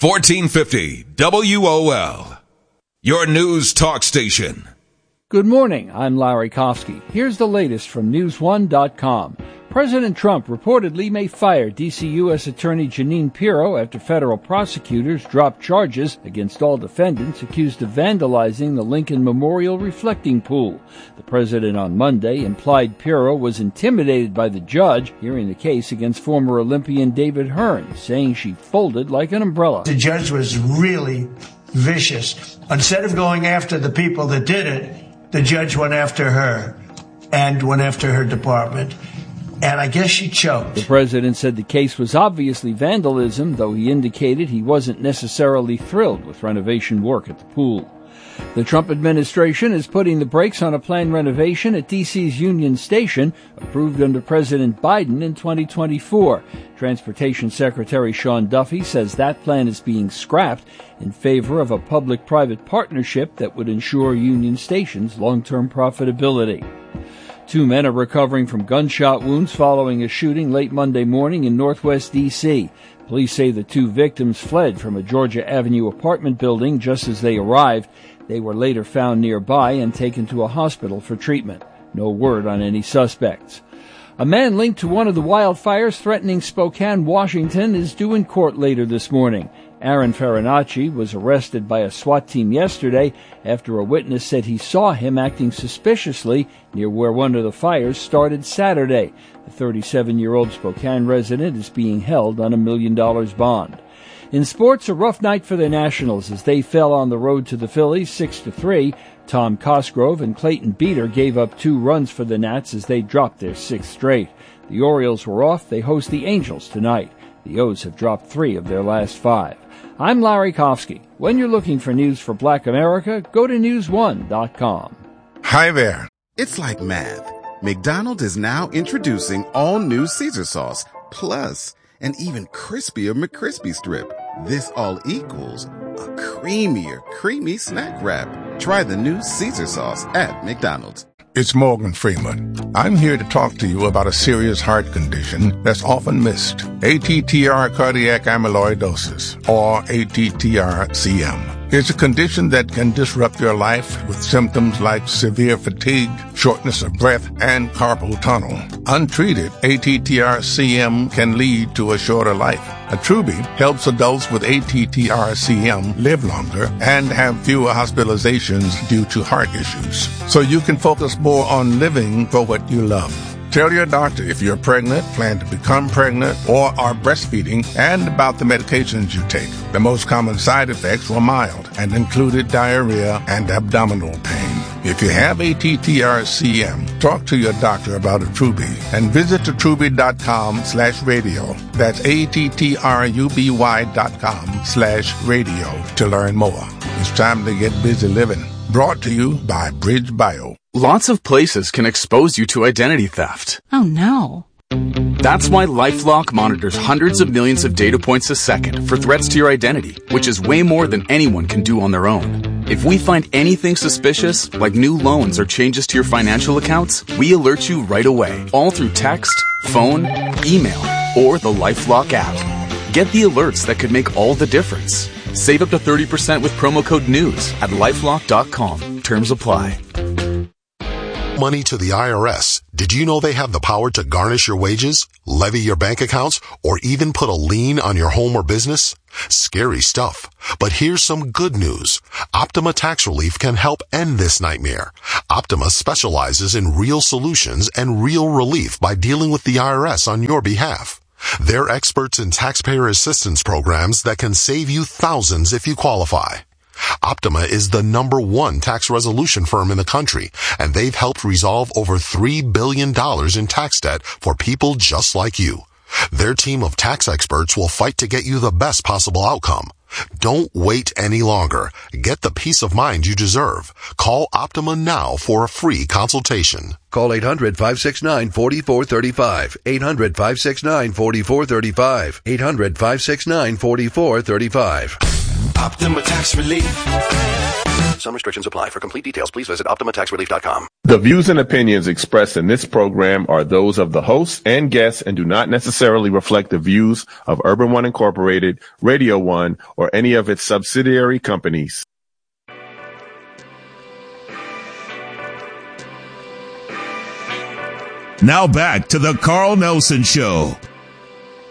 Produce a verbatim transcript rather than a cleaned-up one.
fourteen fifty W O L, your news talk station. Good morning, I'm Larry Kofsky. Here's the latest from news one dot com. President Trump reportedly may fire D C U S Attorney Jeanine Pirro after federal prosecutors dropped charges against all defendants accused of vandalizing the Lincoln Memorial reflecting pool. The president on Monday implied Pirro was intimidated by the judge hearing the case against former Olympian David Hearn, saying she folded like an umbrella. The judge was really vicious. Instead of going after the people that did it, the judge went after her and went after her department. And I guess she choked. The president said the case was obviously vandalism, though he indicated he wasn't necessarily thrilled with renovation work at the pool. The Trump administration is putting the brakes on a planned renovation at D C's Union Station, approved under President Biden in twenty twenty-four. Transportation Secretary Sean Duffy says that plan is being scrapped in favor of a public-private partnership that would ensure Union Station's long-term profitability. Two men are recovering from gunshot wounds following a shooting late Monday morning in northwest D C. Police say the two victims fled from a Georgia Avenue apartment building just as they arrived. They were later found nearby and taken to a hospital for treatment. No word on any suspects. A man linked to one of the wildfires threatening Spokane, Washington, is due in court later this morning. Aaron Farinacci was arrested by a SWAT team yesterday after a witness said he saw him acting suspiciously near where one of the fires started Saturday. The thirty-seven-year-old Spokane resident is being held on a million dollars bond. In sports, a rough night for the Nationals as they fell on the road to the Phillies six to three. Tom Cosgrove and Clayton Beeter gave up two runs for the Nats as they dropped their sixth straight. The Orioles were off. They host the Angels tonight. The O's have dropped three of their last five. I'm Larry Kofsky. When you're looking for news for Black America, go to news one dot com. Hi there. It's like math. McDonald's is now introducing all new Caesar sauce, plus an even crispier McCrispy strip. This all equals a creamier, creamy snack wrap. Try the new Caesar sauce at McDonald's. It's Morgan Freeman. I'm here to talk to you about a serious heart condition that's often missed. A T T R cardiac amyloidosis, or A T T R C M. It's a condition that can disrupt your life with symptoms like severe fatigue, shortness of breath, and carpal tunnel. Untreated, A T T R C M can lead to a shorter life. Attruby helps adults with A T T R C M live longer and have fewer hospitalizations due to heart issues. So you can focus more on living for what you love. Tell your doctor if you're pregnant, plan to become pregnant, or are breastfeeding, and about the medications you take. The most common side effects were mild and included diarrhea and abdominal pain. If you have A T T R C M, talk to your doctor about Attruby and visit attruby.com slash radio. That's A-T-T-R-U-B-Y dot com slash radio to learn more. It's time to get busy living. Brought to you by Bridge Bio. Lots of places can expose you to identity theft. Oh no. That's why LifeLock monitors hundreds of millions of data points a second for threats to your identity, which is way more than anyone can do on their own. If we find anything suspicious, like new loans or changes to your financial accounts, we alert you right away, all through text, phone, email, or the LifeLock app. Get the alerts that could make all the difference. Save up to thirty percent with promo code NEWS at lifelock dot com. Terms apply. Money to the I R S. Did you know they have the power to garnish your wages, levy your bank accounts, or even put a lien on your home or business? Scary stuff. But here's some good news. Optima Tax Relief can help end this nightmare. Optima specializes in real solutions and real relief by dealing with the I R S on your behalf. They're experts in taxpayer assistance programs that can save you thousands if you qualify. Optima is the number one tax resolution firm in the country, and they've helped resolve over three billion dollars in tax debt for people just like you. Their team of tax experts will fight to get you the best possible outcome. Don't wait any longer. Get the peace of mind you deserve. Call Optima now for a free consultation. Call eight hundred, five six nine, four four three five. eight hundred, five six nine, four four three five. eight hundred, five six nine, four four three five. Optima Tax Relief. Some restrictions apply. For complete details, please visit optima tax relief dot com. The views and opinions expressed in this program are those of the hosts and guests and do not necessarily reflect the views of Urban One Incorporated, Radio One, or any of its subsidiary companies. Now back to the Carl Nelson Show